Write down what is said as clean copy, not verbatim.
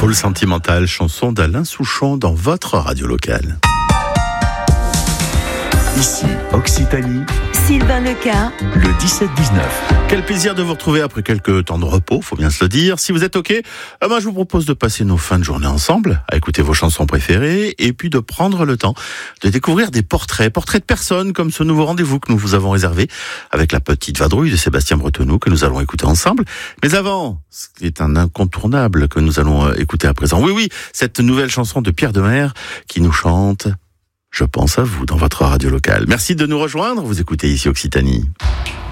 Full Sentimental, chanson d'Alain Souchon dans votre radio locale. Ici, Occitanie, Sylvain Leca, le 17-19. Quel plaisir de vous retrouver après quelques temps de repos, faut bien se le dire. Si vous êtes OK, je vous propose de passer nos fins de journée ensemble, à écouter vos chansons préférées, et puis de prendre le temps de découvrir des portraits de personnes, comme ce nouveau rendez-vous que nous vous avons réservé avec la petite vadrouille de Sébastien Bretonneau, que nous allons écouter ensemble. Mais avant, c'est un incontournable que nous allons écouter à présent. Oui, cette nouvelle chanson de Pierre Demers qui nous chante « Je pense à vous » dans votre radio locale. Merci de nous rejoindre, vous écoutez ici Occitanie.